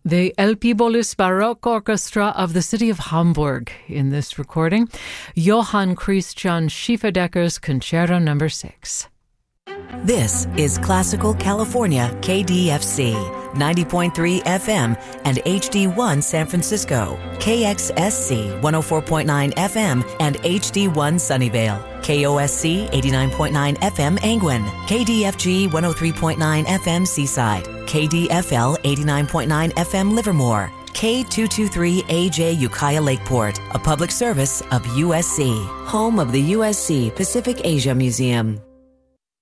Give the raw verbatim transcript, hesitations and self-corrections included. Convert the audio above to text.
The El Pibolus Baroque Orchestra of the city of Hamburg in this recording, Johann Christian Schieferdecker's Concerto Number six. This is Classical California K D F C, ninety point three F M and H D one San Francisco, K X S C one oh four point nine F M and H D one Sunnyvale, K O S C eighty-nine point nine F M Angwin, K D F G one oh three point nine F M Seaside, K D F L eighty-nine point nine F M Livermore, K two twenty-three A J Ukiah Lakeport, a public service of U S C, home of the U S C Pacific Asia Museum.